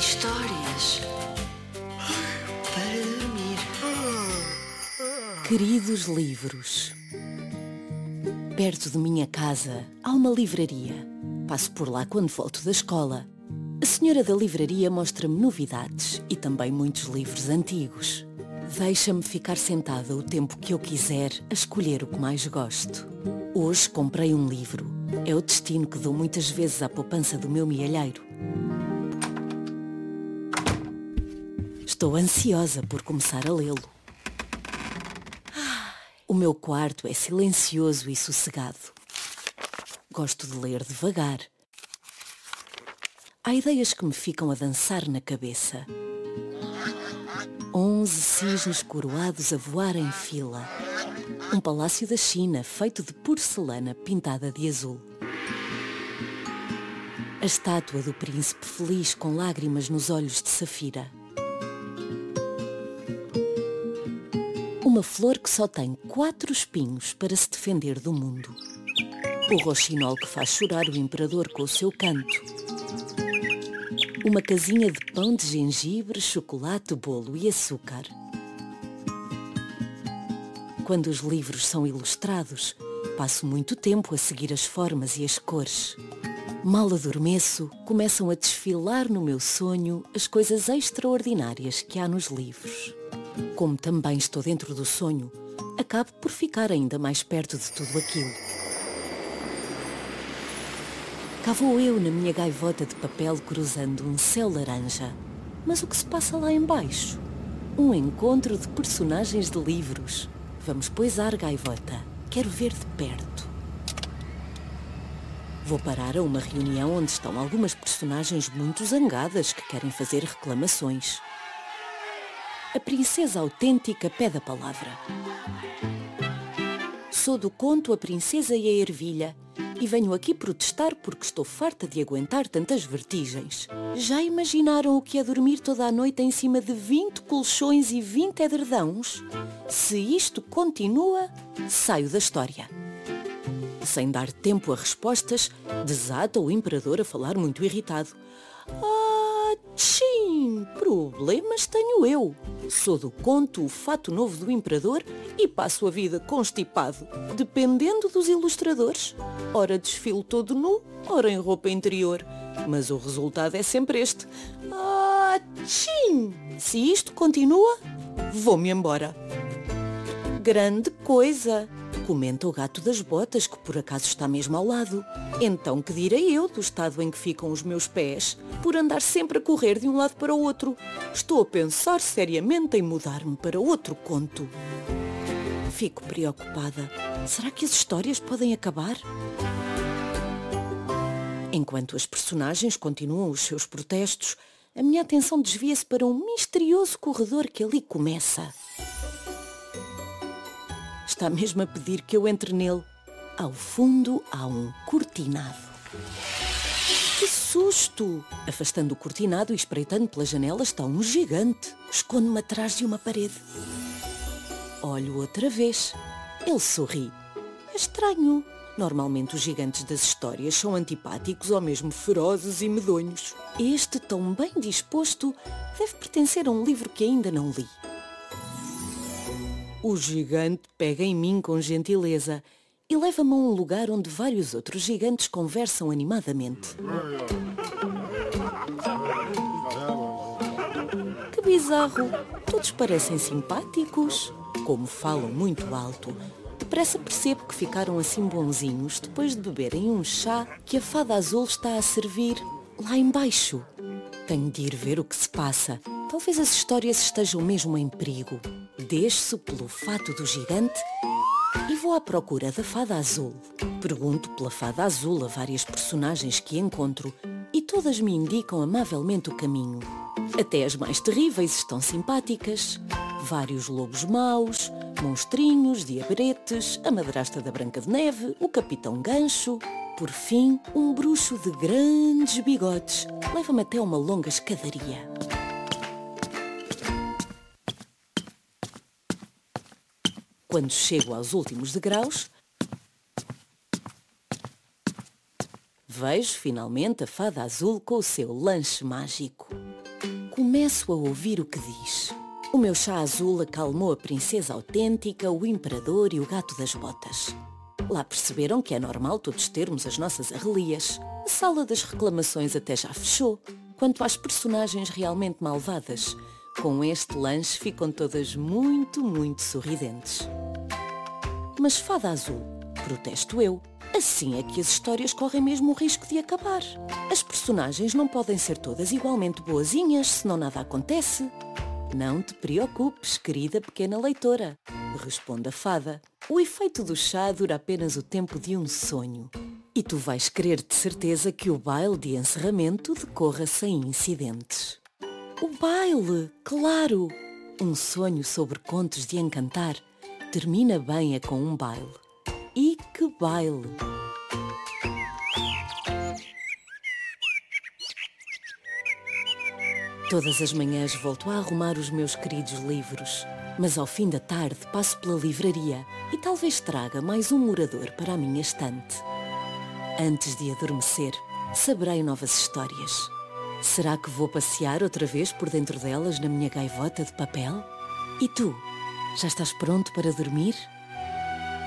Histórias para dormir. Queridos livros, perto de minha casa há uma livraria. Passo por lá quando volto da escola. A senhora da livraria mostra-me novidades e também muitos livros antigos. Deixa-me ficar sentada o tempo que eu quiser a escolher o que mais gosto. Hoje comprei um livro. É o destino que dou muitas vezes à poupança do meu mielheiro. Estou ansiosa por começar a lê-lo. O meu quarto é silencioso e sossegado. Gosto de ler devagar. Há ideias que me ficam a dançar na cabeça. 11 cisnes coroados a voar em fila. Um palácio da China feito de porcelana pintada de azul. A estátua do príncipe feliz com lágrimas nos olhos de safira. Uma flor que só tem 4 espinhos para se defender do mundo. O roxinol que faz chorar o imperador com o seu canto. Uma casinha de pão de gengibre, chocolate, bolo e açúcar. Quando os livros são ilustrados, passo muito tempo a seguir as formas e as cores. Mal adormeço, começam a desfilar no meu sonho as coisas extraordinárias que há nos livros. Como também estou dentro do sonho, acabo por ficar ainda mais perto de tudo aquilo. Cá vou eu na minha gaivota de papel cruzando um céu laranja. Mas o que se passa lá embaixo? Um encontro de personagens de livros. Vamos poisar, gaivota. Quero ver de perto. Vou parar a uma reunião onde estão algumas personagens muito zangadas que querem fazer reclamações. A princesa autêntica pede a palavra. Sou do conto A Princesa e a Ervilha e venho aqui protestar porque estou farta de aguentar tantas vertigens. Já imaginaram o que é dormir toda a noite em cima de 20 colchões e 20 edredãos? Se isto continua, saio da história. Sem dar tempo a respostas, desata o imperador a falar muito irritado. Tchim! Problemas tenho eu. Sou do conto O Fato Novo do Imperador e passo a vida constipado, dependendo dos ilustradores. Ora desfilo todo nu, ora em roupa interior. Mas o resultado é sempre este. Tchim! Se isto continua, vou-me embora. Grande coisa! Comenta o gato das botas, que por acaso está mesmo ao lado. Então que direi eu do estado em que ficam os meus pés, por andar sempre a correr de um lado para o outro? Estou a pensar seriamente em mudar-me para outro conto. Fico preocupada. Será que as histórias podem acabar? Enquanto as personagens continuam os seus protestos, a minha atenção desvia-se para um misterioso corredor que ali começa. Está mesmo a pedir que eu entre nele. Ao fundo há um cortinado. Que susto! Afastando o cortinado e espreitando pela janela está um gigante. Escondo-me atrás de uma parede. Olho outra vez. Ele sorri. É estranho. Normalmente os gigantes das histórias são antipáticos ou mesmo ferozes e medonhos. Este, tão bem disposto, deve pertencer a um livro que ainda não li. O gigante pega em mim com gentileza e leva-me a um lugar onde vários outros gigantes conversam animadamente. Que bizarro! Todos parecem simpáticos. Como falam muito alto, depressa percebo que ficaram assim bonzinhos depois de beberem um chá que a fada azul está a servir lá embaixo. Tenho de ir ver o que se passa. Talvez as histórias estejam mesmo em perigo. Desço pelo fato do gigante e vou à procura da fada azul. Pergunto pela fada azul a várias personagens que encontro e todas me indicam amavelmente o caminho. Até as mais terríveis estão simpáticas. Vários lobos maus, monstrinhos, diabretes, a madrasta da Branca de Neve, o Capitão Gancho. Por fim, um bruxo de grandes bigodes leva-me até uma longa escadaria. Quando chego aos últimos degraus, vejo finalmente a fada azul com o seu lanche mágico. começo a ouvir o que diz. O meu chá azul acalmou a princesa autêntica, o imperador e o gato das botas. Lá perceberam que é normal todos termos as nossas arrelias. A sala das reclamações até já fechou. Quanto às personagens realmente malvadas, com este lanche ficam todas muito, muito sorridentes. Mas Fada Azul, protesto eu, assim é que as histórias correm mesmo o risco de acabar. As personagens não podem ser todas igualmente boazinhas, senão nada acontece. Não te preocupes, querida pequena leitora, responde a fada. O efeito do chá dura apenas o tempo de um sonho. E tu vais querer de certeza que o baile de encerramento decorra sem incidentes. O baile, claro! Um sonho sobre contos de encantar termina bem com um baile. E que baile! Todas as manhãs volto a arrumar os meus queridos livros, mas ao fim da tarde passo pela livraria e talvez traga mais um morador para a minha estante. Antes de adormecer, saberei novas histórias. Será que vou passear outra vez por dentro delas na minha gaivota de papel? E tu, já estás pronto para dormir?